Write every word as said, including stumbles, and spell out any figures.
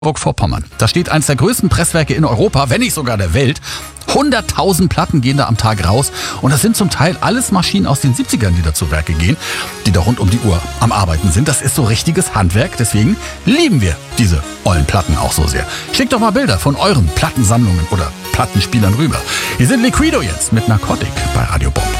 Mecklenburg-Vorpommern. Da steht eines der größten Presswerke in Europa, wenn nicht sogar der Welt. hunderttausend Platten gehen da am Tag raus. Und das sind zum Teil alles Maschinen aus den siebzigern, die da zu Werke gehen, die da rund um die Uhr am Arbeiten sind. Das ist so richtiges Handwerk. Deswegen lieben wir diese ollen Platten auch so sehr. Schickt doch mal Bilder von euren Plattensammlungen oder Plattenspielern rüber. Hier sind Liquido jetzt mit Narcotic bei Radio Bomb.